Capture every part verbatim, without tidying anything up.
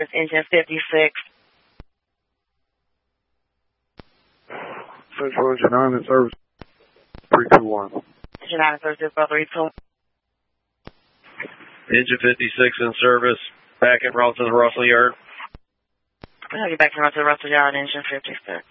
engine fifty-six. Central engine nine in service. three two one. Engine nine in service, zero three two. Engine fifty-six in service. Back en route to the Russell Yard. I'll get back en route to the Russell Yard, engine fifty-six.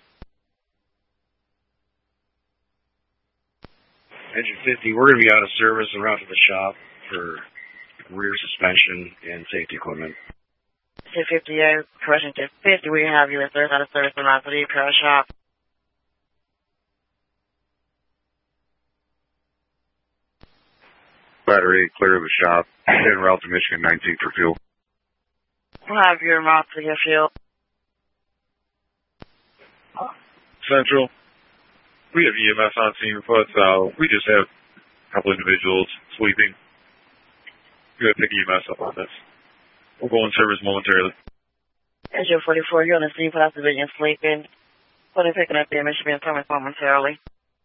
Engine fifty, we're going to be out of service en route to the shop for rear suspension and safety equipment. Engine fifty-eight, correction to fifty, we have you in service out of service en route to the repair shop. Battery clear of the shop. En route to Michigan nineteen for fuel. We'll have you en route to your fuel. Central, we have E M S on scene, but uh, we just have a couple individuals sleeping. We have to pick E M S up on this. We'll go in service momentarily. Engine forty-four, you're on the scene for that civilian sleeping. We'll be picking up the image, be in service momentarily.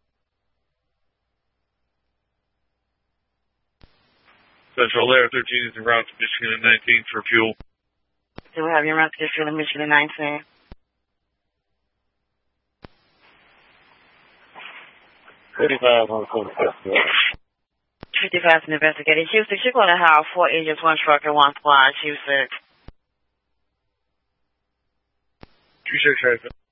Central, Layer thirteen is en route to Michigan nineteen for fuel. Do we have you en route to your fuel in Michigan nineteen? fifty-five on forty-fifth. fifty-five is investigating. Houston, you're going to have four agents, one truck, and one squad. Houston. two six,